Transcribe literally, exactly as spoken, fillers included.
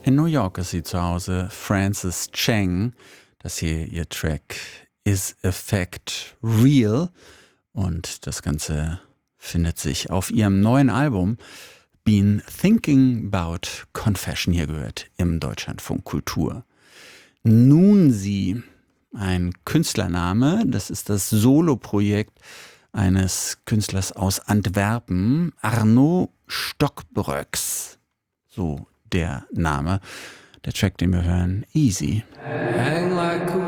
In New York ist sie zu Hause, Frances Cheng. Das hier ihr Track Is Effect Real? Und das Ganze findet sich auf ihrem neuen Album Been Thinking About Confession. Hier gehört im Deutschlandfunk Kultur. Nun sie, ein Künstlername, das ist das Soloprojekt eines Künstlers aus Antwerpen, Arnaud Stockbröcks. So der Name. Der Track, den wir hören, Easy. Hang like a